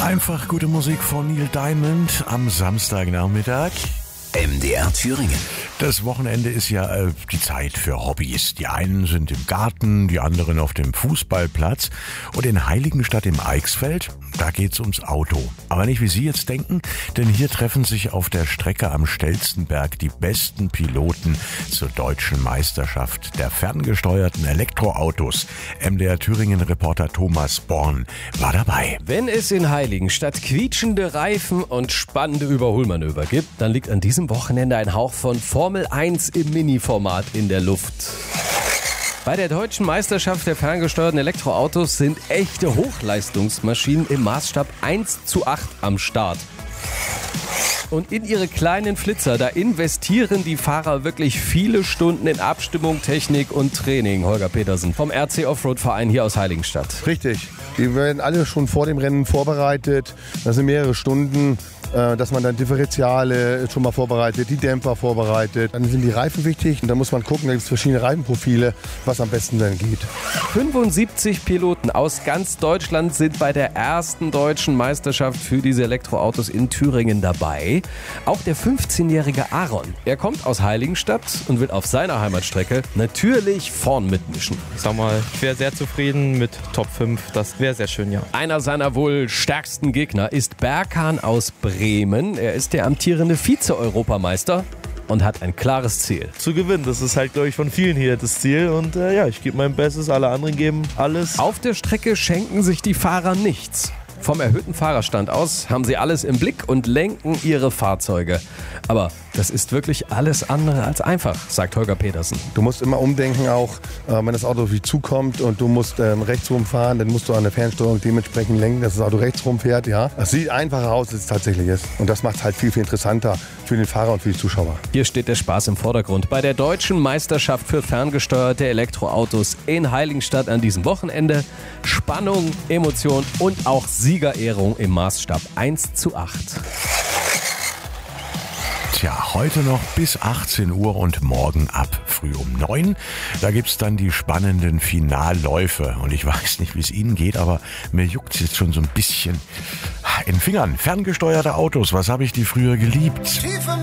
Einfach gute Musik von Neil Diamond am Samstagnachmittag. MDR Thüringen. Das Wochenende ist ja die Zeit für Hobbys. Die einen sind im Garten, die anderen auf dem Fußballplatz. Und in Heiligenstadt im Eichsfeld, da geht's ums Auto. Aber nicht wie Sie jetzt denken, denn hier treffen sich auf der Strecke am Stelzenberg die besten Piloten zur deutschen Meisterschaft der ferngesteuerten Elektroautos. MDR Thüringen-Reporter Thomas Born war dabei. Wenn es in Heiligenstadt quietschende Reifen und spannende Überholmanöver gibt, dann liegt an diesem Wochenende ein Hauch von Formel 1 im Mini-Format in der Luft. Bei der deutschen Meisterschaft der ferngesteuerten Elektroautos sind echte Hochleistungsmaschinen im Maßstab 1:8 am Start. Und in ihre kleinen Flitzer, da investieren die Fahrer wirklich viele Stunden in Abstimmung, Technik und Training. Holger Petersen vom RC Offroad-Verein hier aus Heiligenstadt. Richtig, die werden alle schon vor dem Rennen vorbereitet. Das sind mehrere Stunden, dass man dann Differentiale schon mal vorbereitet, die Dämpfer vorbereitet. Dann sind die Reifen wichtig und da muss man gucken, da gibt es verschiedene Reifenprofile, was am besten dann geht. 75 Piloten aus ganz Deutschland sind bei der ersten deutschen Meisterschaft für diese Elektroautos in Thüringen dabei. Auch der 15-jährige Aaron, er kommt aus Heiligenstadt und will auf seiner Heimatstrecke natürlich vorn mitmischen. Ich sag mal, ich wäre sehr zufrieden mit Top 5, das wäre sehr schön, ja. Einer seiner wohl stärksten Gegner ist Berkan aus Bremen. Er ist der amtierende Vize-Europameister und hat ein klares Ziel. Zu gewinnen, das ist halt, glaube ich, von vielen hier das Ziel. Und ich gebe mein Bestes, alle anderen geben alles. Auf der Strecke schenken sich die Fahrer nichts. Vom erhöhten Fahrerstand aus haben sie alles im Blick und lenken ihre Fahrzeuge. Aber das ist wirklich alles andere als einfach, sagt Holger Petersen. Du musst immer umdenken auch, wenn das Auto auf dich zukommt und du musst rechts rumfahren, dann musst du an der Fernsteuerung dementsprechend lenken, dass das Auto rechts rumfährt. Ja. Es sieht einfacher aus, als es tatsächlich ist. Und das macht es halt viel, viel interessanter für den Fahrer und für die Zuschauer. Hier steht der Spaß im Vordergrund. Bei der deutschen Meisterschaft für ferngesteuerte Elektroautos in Heiligenstadt an diesem Wochenende Spannung, Emotion und auch Siegerehrung im Maßstab 1:8. Tja, heute noch bis 18 Uhr und morgen ab früh um 9. Da gibt's dann die spannenden Finalläufe. Und ich weiß nicht, wie es Ihnen geht, aber mir juckt's jetzt schon so ein bisschen in den Fingern. Ferngesteuerte Autos, was habe ich die früher geliebt?